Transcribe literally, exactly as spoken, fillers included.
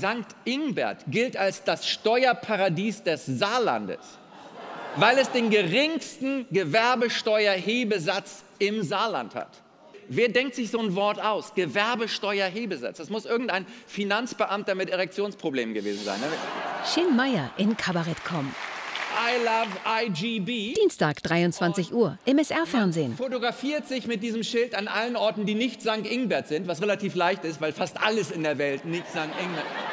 Sankt Ingbert gilt als das Steuerparadies des Saarlandes, weil es den geringsten Gewerbesteuerhebesatz im Saarland hat. Wer denkt sich so ein Wort aus? Gewerbesteuerhebesatz. Das muss irgendein Finanzbeamter mit Erektionsproblemen gewesen sein. Ne? Shin Meyer in Kabarett Punkt com. I love I G B. Dienstag, dreiundzwanzig Uhr, im S R-Fernsehen. Fotografiert sich mit diesem Schild an allen Orten, die nicht Sankt Ingbert sind, was relativ leicht ist, weil fast alles in der Welt nicht Sankt Ingbert ist.